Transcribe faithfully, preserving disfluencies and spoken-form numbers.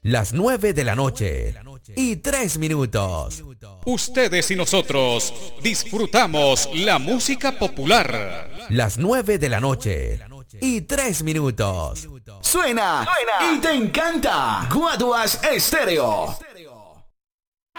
Las nueve de la noche y tres minutos. Ustedes y nosotros disfrutamos la música popular. Las nueve de la noche y tres minutos. Suena, Suena y te encanta. Guaduas Estéreo.